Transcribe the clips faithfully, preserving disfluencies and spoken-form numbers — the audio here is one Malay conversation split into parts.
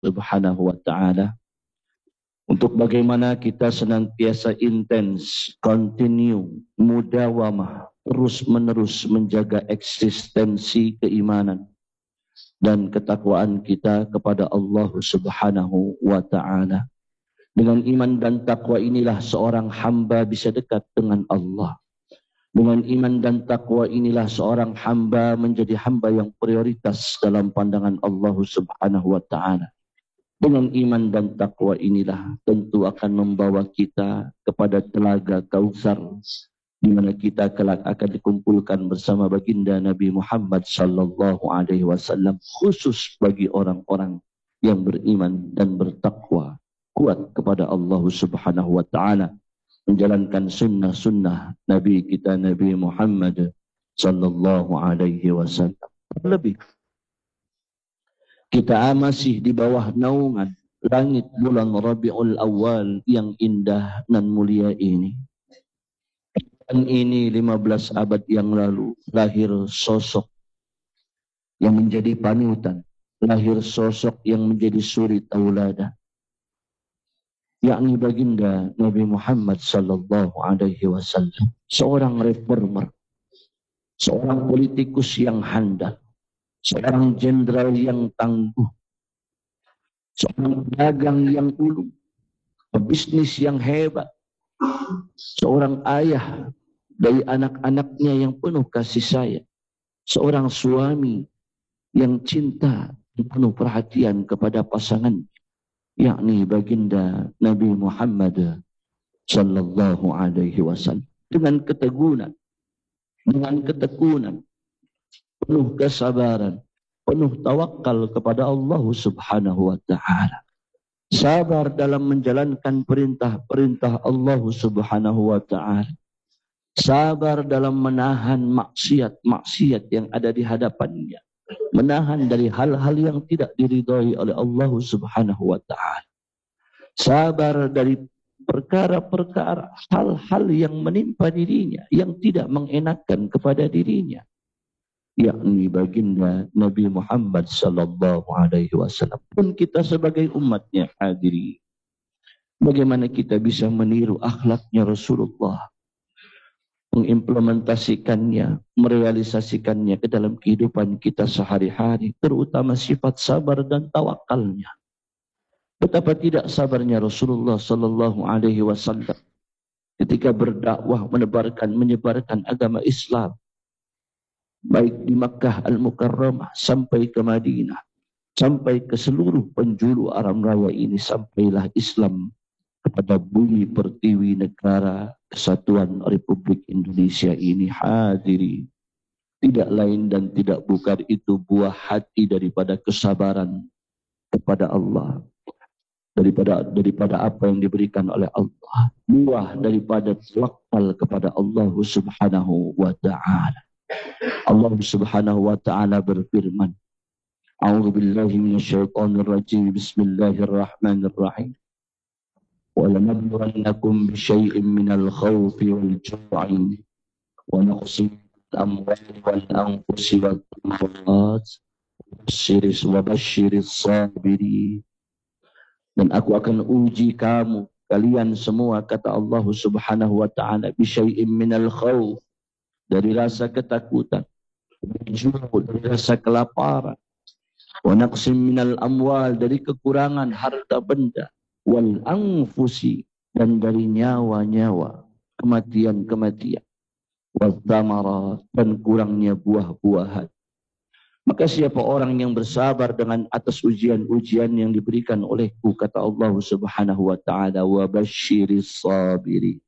Subhanahu wa ta'ala, untuk bagaimana kita senantiasa intens, continue, mudawamah, terus menerus menjaga eksistensi keimanan dan ketakwaan kita kepada Allah Subhanahu wa ta'ala. Dengan iman dan takwa inilah seorang hamba bisa dekat dengan Allah. Dengan iman dan takwa inilah seorang hamba menjadi hamba yang prioritas dalam pandangan Allah Subhanahu wa ta'ala. Dengan iman dan takwa inilah tentu akan membawa kita kepada telaga Kautsar, di mana kita kelak akan dikumpulkan bersama baginda Nabi Muhammad sallallahu alaihi wasallam, khusus bagi orang-orang yang beriman dan bertakwa kuat kepada Allah Subhanahu wa ta'ala, menjalankan sunnah-sunnah Nabi kita Nabi Muhammad sallallahu alaihi wasallam. Lebih kita masih di bawah naungan langit bulan Rabiul Awal yang indah dan mulia ini. Dan ini lima belas abad yang lalu lahir sosok yang menjadi panutan, lahir sosok yang menjadi suri tauladan, yakni baginda Nabi Muhammad sallallahu alaihi wasallam, seorang reformer, seorang politikus yang handal, seorang jenderal yang tangguh, seorang pedagang yang ulu, pebisnis yang hebat, seorang ayah dari anak-anaknya yang penuh kasih sayang, seorang suami yang cinta dan penuh perhatian kepada pasangan, yakni baginda Nabi Muhammad sallallahu alaihi wasallam, dengan keteguhan, dengan ketekunan, penuh kesabaran, penuh tawakal kepada Allah Subhanahu wa ta'ala. Sabar dalam menjalankan perintah-perintah Allah Subhanahu wa ta'ala. Sabar dalam menahan maksiat-maksiat yang ada di hadapannya. Menahan dari hal-hal yang tidak diridhai oleh Allah Subhanahu wa ta'ala. Sabar dari perkara-perkara, hal-hal yang menimpa dirinya, yang tidak mengenakan kepada dirinya, yakni baginda Nabi Muhammad sallallahu alaihi wasallam. Pun kita sebagai umatnya hadiri, bagaimana kita bisa meniru akhlaknya Rasulullah, mengimplementasikannya, merealisasikannya ke dalam kehidupan kita sehari-hari, terutama sifat sabar dan tawakalnya. Betapa tidak sabarnya Rasulullah sallallahu alaihi wasallam ketika berdakwah, menebarkan, menyebarkan agama Islam, baik di Makkah Al-Mukarramah sampai ke Madinah, sampai ke seluruh penjuru alam raya ini, sampailah Islam kepada bumi pertiwi negara Kesatuan Republik Indonesia ini. Hadiri, tidak lain dan tidak bukan itu buah hati daripada kesabaran kepada Allah, daripada daripada apa yang diberikan oleh Allah, buah daripada tawakal kepada Allah Subhanahu wa ta'ala. Allah Subhanahu wa ta'ala berfirman, A'udzu billahi minasyaitonir rajim. Bismillahirrahmanirrahim. Wa lanabluwannakum bisyai'in minal khawfi wal ju'i wa naqsin minal amwali wal anfusi wat thamarat wa basyiris sabirin. Dan aku akan uji kamu, kalian semua, kata Allah Subhanahu wa ta'ala, bisyai'in minal khawf, dari rasa ketakutan, dari rasa kelaparan, wa naqsim minal amwal, dari kekurangan harta benda, wal anfusi, dan dari nyawa-nyawa, kematian-kematian, wal thamarat, dan kurangnya buah-buahan. Maka siapa orang yang bersabar dengan atas ujian-ujian yang diberikan olehku, kata Allah Subhanahu wa ta'ala, wa basyiris sabirin,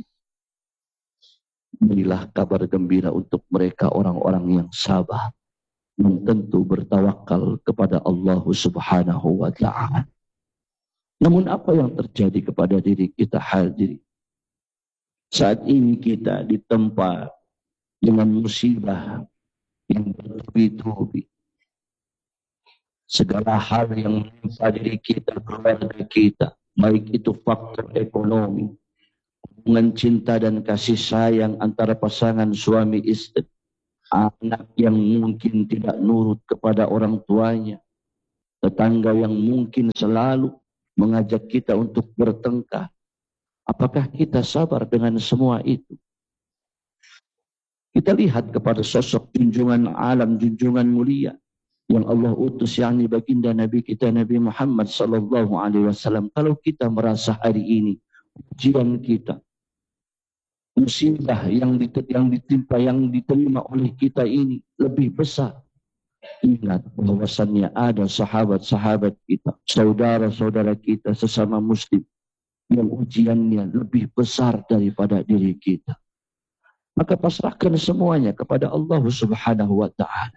berilah kabar gembira untuk mereka orang-orang yang sabar, yang tentu bertawakal kepada Allah Subhanahu wa ta'ala. Namun apa yang terjadi kepada diri kita hadiri? Saat ini kita ditempa dengan musibah yang bertubi-tubi. Segala hal yang menimpa diri kita, keluarga kita, baik itu faktor ekonomi, hubungan cinta dan kasih sayang antara pasangan suami istri, anak yang mungkin tidak nurut kepada orang tuanya, tetangga yang mungkin selalu mengajak kita untuk bertengkar. Apakah kita sabar dengan semua itu? Kita lihat kepada sosok junjungan alam, junjungan mulia yang Allah utus, yakni baginda Nabi kita Nabi Muhammad sallallahu alaihi wasallam. Kalau kita merasa hari ini ujian kita, musibah yang ditimpa, yang diterima oleh kita ini lebih besar, ingat bahwasannya ada sahabat-sahabat kita, saudara-saudara kita sesama muslim yang ujiannya lebih besar daripada diri kita. Maka pasrahkan semuanya kepada Allah Subhanahu wa ta'ala.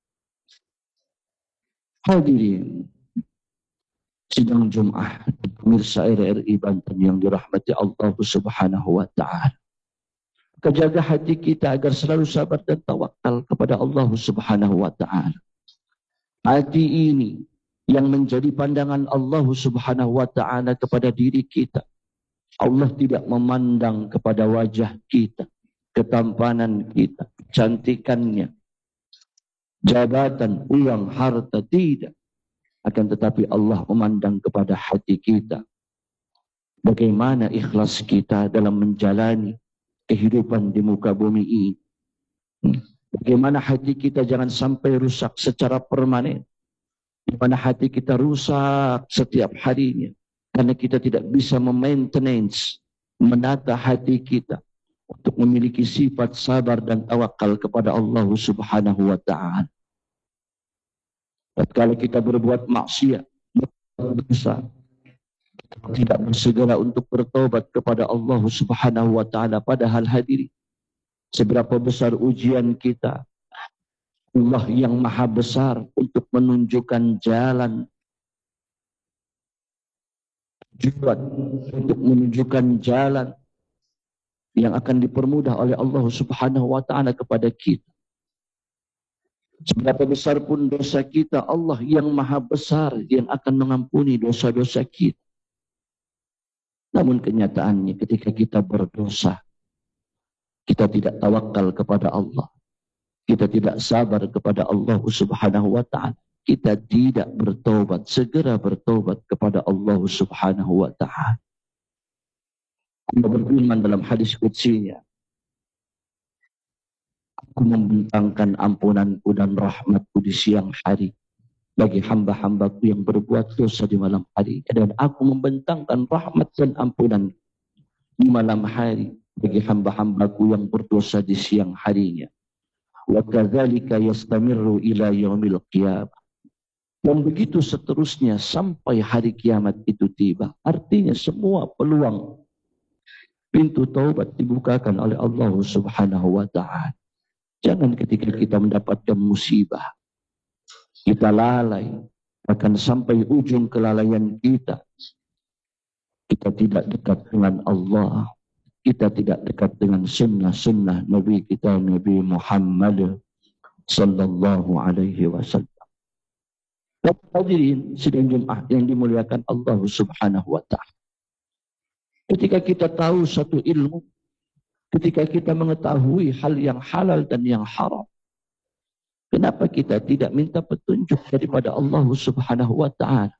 Hadirin sidang Jum'ah, pemirsa R R I Banten yang dirahmati Allah Subhanahu wa ta'ala. Kejaga hati kita agar selalu sabar dan tawakal kepada Allah Subhanahu wa ta'ala. Hati ini yang menjadi pandangan Allah Subhanahu wa ta'ala kepada diri kita. Allah tidak memandang kepada wajah kita, ketampanan kita, kecantikannya, jabatan, uang, harta, tidak. Akan tetapi Allah memandang kepada hati kita. Bagaimana ikhlas kita dalam menjalani kehidupan di muka bumi ini. Bagaimana hati kita jangan sampai rusak secara permanen. Di mana hati kita rusak setiap harinya. Karena kita tidak bisa memaintenance, menata hati kita untuk memiliki sifat sabar dan tawakal kepada Allah Subhanahu wa ta'ala. Tatkala kita berbuat maksiat, berdosa, tidak bersegera untuk bertobat kepada Allah Subhanahu wa ta'ala, padahal hadiri seberapa besar ujian kita, Allah yang maha besar untuk menunjukkan jalan, juat untuk menunjukkan jalan yang akan dipermudah oleh Allah Subhanahu wa ta'ala kepada kita. Seberapa besar pun dosa kita, Allah yang maha besar yang akan mengampuni dosa-dosa kita. Namun kenyataannya ketika kita berdosa, kita tidak tawakal kepada Allah. Kita tidak sabar kepada Allah Subhanahu wa ta'ala. Kita tidak bertobat, segera bertobat kepada Allah Subhanahu wa ta'ala. Allah berfirman dalam hadis qudsinya, aku membentangkan ampunanku dan rahmatku di siang hari bagi hamba-hambaku yang berbuat dosa di malam hari. Dan aku membentangkan rahmat dan ampunan di malam hari bagi hamba-hambaku yang berdosa di siang harinya. Wa kadzalika yastamirru ila yaumil qiyamah. Dan begitu seterusnya sampai hari kiamat itu tiba. Artinya semua peluang pintu taubat dibukakan oleh Allah Subhanahu wa ta'ala. Jangan ketika kita mendapatkan musibah, kita lalai, akan sampai ujung kelalaian kita. Kita tidak dekat dengan Allah. Kita tidak dekat dengan sunnah-sunnah Nabi kita, Nabi Muhammad sallallahu alaihi wasallam. Hadirin sidang Jumat yang dimuliakan Allah Subhanahu wa ta'ala. Ketika kita tahu satu ilmu, ketika kita mengetahui hal yang halal dan yang haram, kenapa kita tidak minta petunjuk daripada Allah Subhanahu wa ta'ala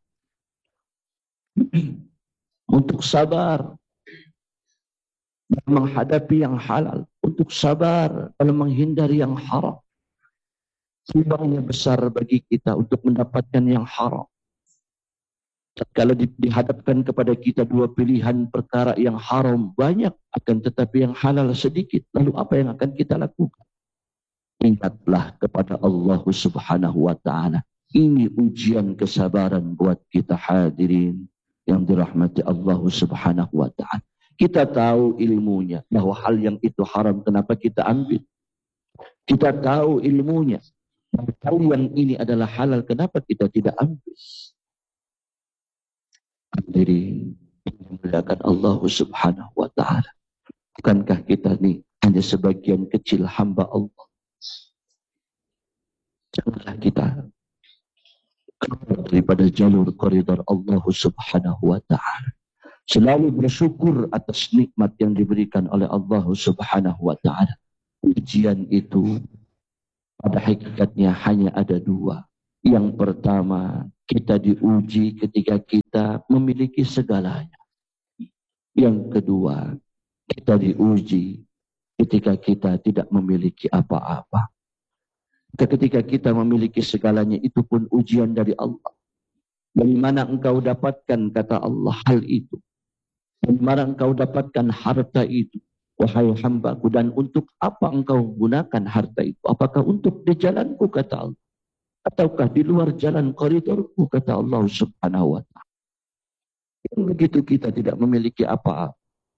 untuk sabar dalam menghadapi yang halal, untuk sabar dalam menghindari yang haram? Peluangnya besar bagi kita untuk mendapatkan yang haram. Kalau dihadapkan kepada kita dua pilihan perkara yang haram banyak, akan tetapi yang halal sedikit, lalu apa yang akan kita lakukan? Ingatlah kepada Allah Subhanahu wa ta'ala. Ini ujian kesabaran buat kita hadirin yang dirahmati Allah Subhanahu wa ta'ala. Kita tahu ilmunya bahwa hal yang itu haram, kenapa kita ambil? Kita tahu ilmunya tahu yang ini adalah halal, kenapa kita tidak ambil? Hadirin yang dimuliakan Allah Subhanahu wa ta'ala. Bukankah kita ni hanya sebagian kecil hamba Allah? Janganlah kita keluar daripada jalur koridor Allah Subhanahu wa ta'ala. Selalu bersyukur atas nikmat yang diberikan oleh Allah Subhanahu wa ta'ala. Ujian itu pada hakikatnya hanya ada dua. Yang pertama, kita diuji ketika kita memiliki segalanya. Yang kedua, kita diuji ketika kita tidak memiliki apa-apa. Ketika kita memiliki segalanya, itu pun ujian dari Allah. Dari mana engkau dapatkan, kata Allah, hal itu? Dari mana engkau dapatkan harta itu? Wahai hambaku, dan untuk apa engkau gunakan harta itu? Apakah untuk di jalanku, kata Allah? Ataukah di luar jalan koridorku, kata Allah subhanahu wa ta'ala? Begitu kita tidak memiliki apa-apa.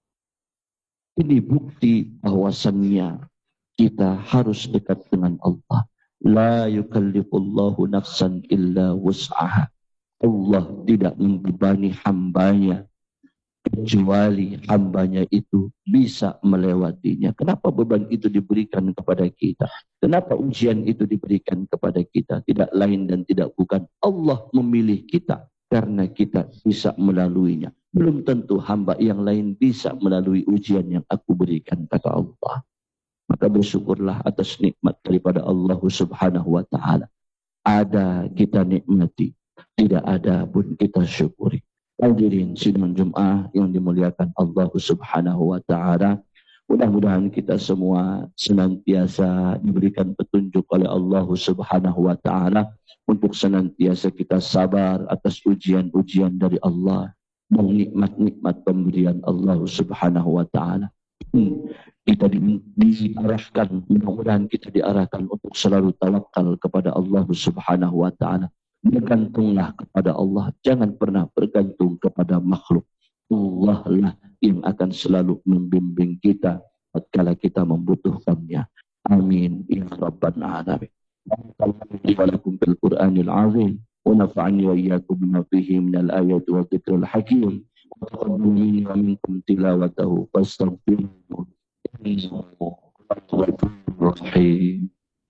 Ini bukti bahwasannya kita harus dekat dengan Allah. La yukallifullahu nafsan illa wus'aha. Allah tidak membebani hambanya kecuali hambanya itu bisa melewatinya. Kenapa beban itu diberikan kepada kita? Kenapa ujian itu diberikan kepada kita? Tidak lain dan tidak bukan Allah memilih kita karena kita bisa melaluinya. Belum tentu hamba yang lain bisa melalui ujian yang aku berikan, kata Allah. Maka bersyukurlah atas nikmat daripada Allah subhanahu wa ta'ala. Ada kita nikmati, tidak ada pun kita syukuri. Hadirin sidang Jum'ah yang dimuliakan Allah subhanahu wa ta'ala. Mudah-mudahan kita semua senantiasa diberikan petunjuk oleh Allah subhanahu wa ta'ala untuk senantiasa kita sabar atas ujian-ujian dari Allah dan nikmat-nikmat pemberian Allah subhanahu wa ta'ala. Kita di, diarahkan, mudah-mudahan kita diarahkan untuk selalu tawakal kepada Allah subhanahu wa ta'ala. Bergantunglah kepada Allah, jangan pernah bergantung kepada makhluk. Allah lah yang akan selalu membimbing kita tatkala kita membutuhkannya. Amin ya rabbal alamin. Walakum bil Qur'anil azim wa nafa'ani wa iyyakum bima fihi minal ayati wa dzikril hakim. Wa taqabbal minni wa minkum tilawatahu fastaghfiruhu innahu huwal ghafurur rahim.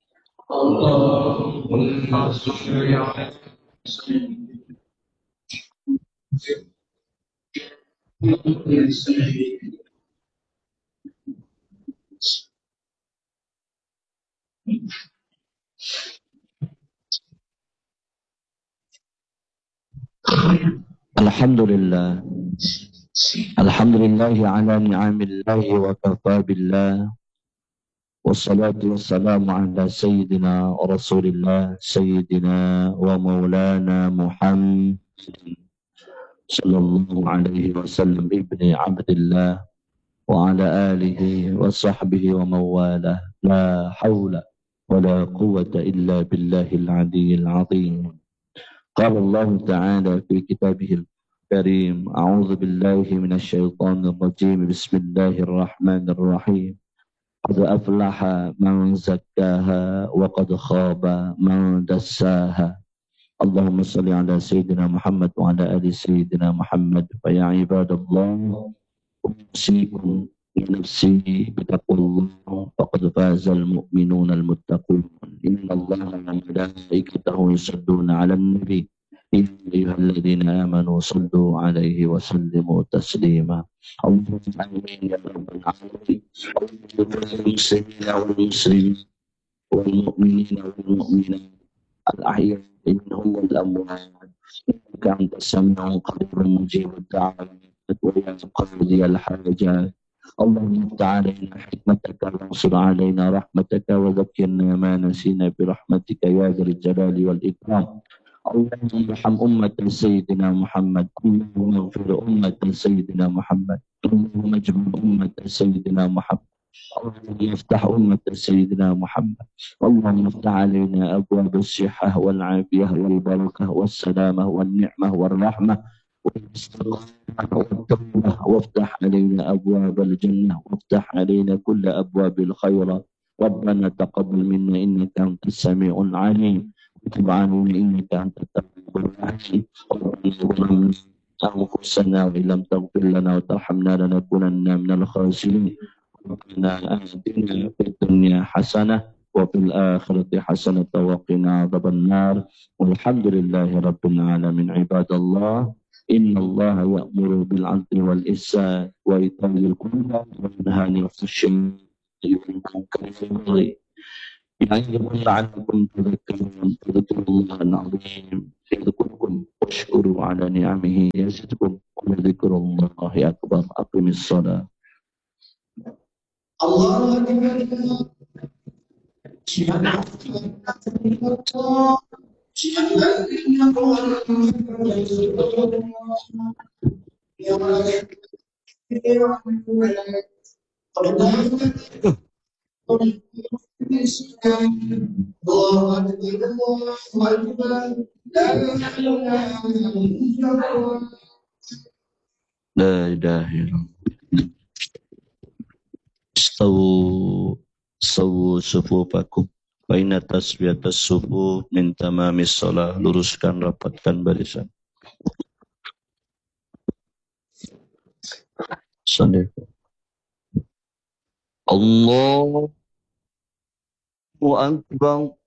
Allahumma shalli ala Alhamdulillah. Alhamdulillah ala ni'amillahi wa kafa billah. Wassalatu wassalamu ala sayyidina Rasulillah sayyidina wa maulana Muhammad sallallahu alaihi wasallam ibni Abdillah wa ala alihi wa sahbihi wa mawalah. La hawla wa la quwwata illa billahil aliyyil azim. Qala Allah ta'ala fi kitabihil karim, a'udzu billahi minasy syaithanir rajim. Bismillahirrahmanirrahim. Qad aflaha man zakkaha wa qad khaba man dassaha. Allahumma salli ala sayyidina Muhammad wa ala ali sayyidina Muhammad. Fa ya ibadallah, usikum bi nafsi bitaqwallah faqad fazal mu'minuna al-muttaqun. Innallaha wa malaikatahu yusalluna 'alan nabi. Ya ayyuhalladzina amanu sallu 'alaihi wa sallimu taslima. Allahumma amin ya rabbal alamin. Allahumma muslimina wal muslimin wal mu'minina wal mu'minat al-ahya minhum wal amwat. Innaka antas sami'ul qaribun mujibud da'awat wa ya qadiyal hajat. Allahumma ta'alaina hikmataka wa ansur 'alaina rahmataka wa dhakkirna ma nasina bi rahmatika ya dzal jalali wal ikram. Allahumma arham ummat sayyidina Muhammad. Allahumma ighfir ummat sayyidina Muhammad. Allahumma ijma' ummat sayyidina Muhammad. Allahumma iftah ummat sayyidina Muhammad. Allahumma iftah alaina abwaab as-sihhah wal 'afiyah wal barakah was salamah wan ni'mah war rahmah wal istiqamah wat tawbah waftah alaina abwaab al-jannah waftah alaina kull abwaab al-khairat. Rabbana taqabbal minna innaka antas sami'ul 'alim. وتب علينا إنك أنت التواب الرحيم. ربنا ظلمنا أنفسنا وإن لم تغفر لنا وترحمنا لنكونن من الخاسرين. ربنا آتنا في الدنيا حسنة وفي الآخرة حسنة وقنا عذاب النار. والحمد لله رب العالمين. عباد الله، إن الله يأمر بالعدل والإحسان وإيتاء ذي القربى وينهى عن الفحشاء والمنكر والبغي يعظكم لعلكم تذكرون. تذكروا الله العظيم يذكركم واشكروا على نعمه يزدكم ولذكر الله أكبر. أقم الصلاة. الله أكبر. لا إله إلا الله. استووا استووا sufufakum. Baina tasbiyatas sufu min tamamis shalah. Luruskan, rapatkan barisan. Sandai. Allahu Akbar.